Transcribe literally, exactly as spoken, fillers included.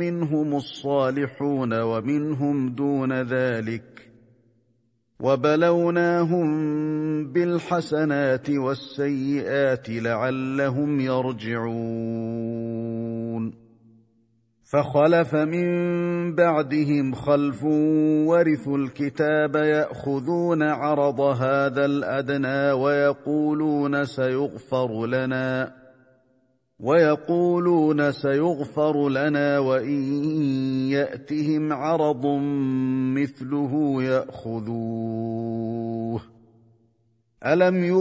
منهم الصالحون ومنهم دون ذلك، وبلوناهم بالحسنات والسيئات لعلهم يرجعون. فخلف من بعدهم خلف ورثوا الكتاب يأخذون عرض هذا الأدنى ويقولون سيغفر لنا ويقولون سيغفر لنا وإن يأتهم عرض مثله يأخذوه. ألم يؤمنوا